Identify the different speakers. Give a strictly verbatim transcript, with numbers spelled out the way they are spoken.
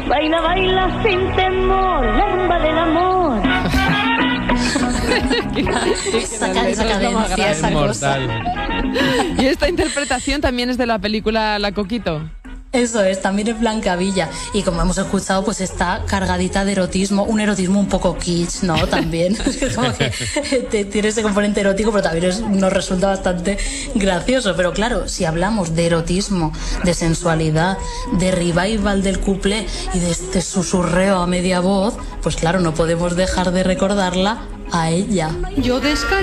Speaker 1: Baila, baila sin temor, la rumba del amor.
Speaker 2: Saca esa cadencia, esa cosa.
Speaker 3: Y esta interpretación también es de la película La Coquito.
Speaker 2: Eso es, también es Blancavilla. Y como hemos escuchado, pues está cargadita de erotismo, un erotismo un poco kitsch, ¿no? También. Es como que te, tiene ese componente erótico, pero también es, nos resulta bastante gracioso. Pero claro, si hablamos de erotismo, de sensualidad, de revival del cuplé y de este susurreo a media voz, pues claro, no podemos dejar de recordarla a ella.
Speaker 4: Yo desca